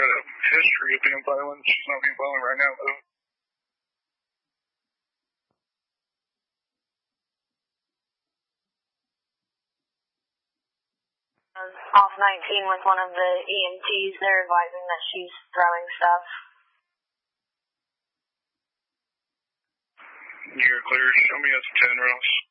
got a history of being violent. She's not being violent right now, though. Off 19 with one of the EMTs. They're advising that she's throwing stuff. You're clear. Show me as a 10, Ross.